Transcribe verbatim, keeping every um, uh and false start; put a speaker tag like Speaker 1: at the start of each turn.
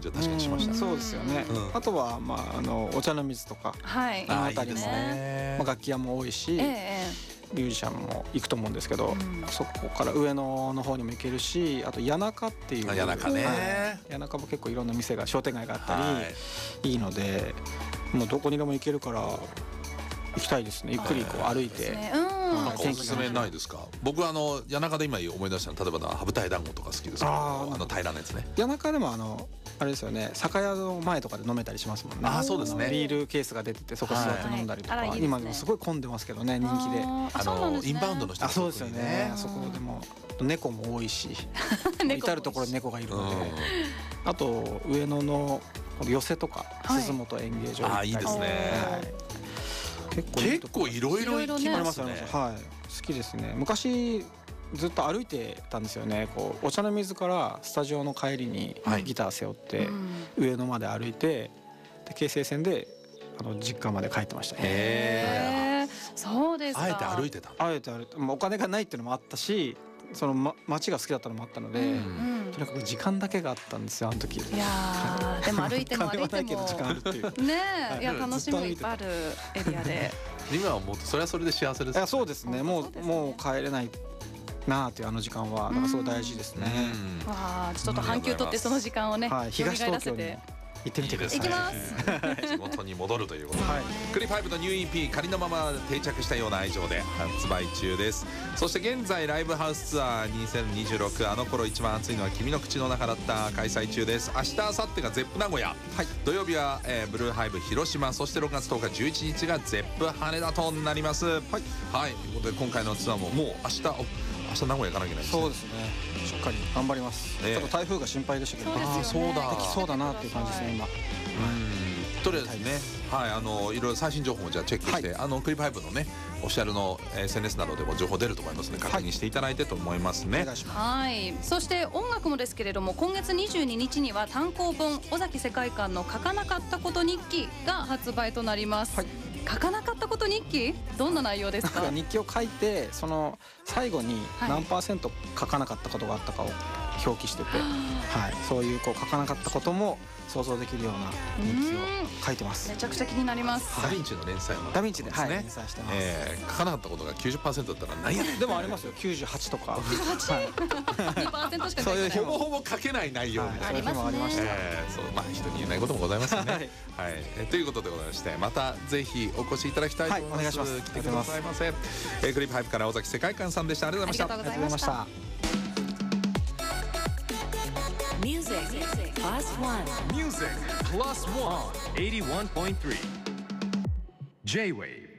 Speaker 1: じは確かにしました。
Speaker 2: そうですよね。あとはまああのお茶の水とか、
Speaker 3: はい、
Speaker 2: あの辺りもまあ楽器屋も多いし、ミュージシャンも行くと思うんですけど、そこから上野の方にも行けるし、あと谷中っていう
Speaker 1: 谷中ね、
Speaker 2: 谷中も結構いろんな店が商店街があったりいいので、もうどこにでも行けるから行きたいですね。ゆっくりこう歩いて。
Speaker 1: なんかおすすめないですか？僕はあの谷中で今思い出したの、例えば羽二重団子とか好きですけど、あの平らなやつね。
Speaker 2: 谷中でもあのあれですよね、酒屋の前とかで飲めたりしますもんね。
Speaker 1: あ、そうですね。
Speaker 2: ビールケースが出ててそこ座って飲んだりとか、今でもすごい混んでますけどね、人気で。
Speaker 1: あのインバウンドの人
Speaker 2: あ、そうですよね。そこでも猫も多いし、至る所に猫がいるので、あと上野の寄席とか鈴本演芸場、
Speaker 1: あ、いいですね。結構いろいろ行きますね。
Speaker 2: はい、好きですね。昔ずっと歩いてたんですよね。こうお茶の水からスタジオの帰りにギター背負って上野まで歩いて、で京成線であの実家まで帰ってましたね。
Speaker 3: へー、そうですか。
Speaker 1: あえて歩いてた。
Speaker 2: あえて歩いて、まあ、お金がないっていうのもあったし、その、ま、街が好きだったのもあったので、うん、とにかく時間だけがあったんですよ、あの時。
Speaker 3: いやでも歩いても歩いても
Speaker 2: 時間あるっていう
Speaker 3: ねえ、いや楽しみいっぱいあるエリアで
Speaker 1: 今はもうそれはそれで幸せです、ね。
Speaker 2: いやそうですね。もうもう帰れないなあというあの時間はだからすごい大事ですね。
Speaker 3: わあ、ちょっと半休取ってその時間をね、
Speaker 2: はい、東東京に行ってみてください。
Speaker 3: 行きます。
Speaker 1: 地元に戻るということで、はい、クリファイブのニュー イーピー 仮のまま定着したような愛情で発売中です。そして現在ライブハウスツアーにせんにじゅうろく、あの頃一番暑いのは君の口の中だった開催中です。明日明後日がゼップ名古屋、はい、土曜日は、えー、ブルーハイブ広島、そしてろくがつとおかじゅういちにちがゼップ羽田となります。はい、はい、ということで今回のツアーももう明日明日名古屋行かなきゃいけないですね。
Speaker 2: そうですね、しっかり頑張ります、えー、ちょっと台風が心配でしたけど、
Speaker 3: ああそうだ、
Speaker 2: できそうだなっていう感じですね今。
Speaker 1: うん、とりあえずね、はい、あのいろいろ最新情報もじゃあチェックして、はい、あのクリファイブのねオフィシャルの エスエヌエス などでも情報出ると思いますので確認していただいてと思いますね。
Speaker 2: お願いします。
Speaker 3: はい、そして音楽もですけれども、今月にじゅうににちには単行本尾崎世界観の書かなかったこと日記が発売となります。はい、書かなかったこと日記、どんな内容ですか？
Speaker 2: 日記を書いて、その最後に何パーセント書かなかったことがあったかを表記してて、はい、そういうこう書かなかったことも想像できるような日記を書いてます。
Speaker 3: めちゃくちゃ気になります。
Speaker 1: ダヴィンチの連載も
Speaker 2: ダヴィンチで、はい、連載してます。
Speaker 1: えー、書かなかったことが きゅうじゅっパーセント だったら何やねん。
Speaker 2: でもありますよ、きゅうじゅうはちとか
Speaker 3: きゅうじゅうはち、はい、にパーセント しかない。
Speaker 1: ほぼほぼ書けない内容みたいな、
Speaker 3: はい、ありますね。
Speaker 1: えー、そう、まあ人に言えないこともございますよね。はい、はい、えー、ということでございまして、またぜひお越しいただきたいと思います。はい、お願いします。来てくださいませ。えー、クリップハイプから尾崎世界観さんでした。ありがとうございました。
Speaker 3: ありがとうございました。
Speaker 4: Music plus one.
Speaker 5: Music plus one. eighty-one point three. J-Wave.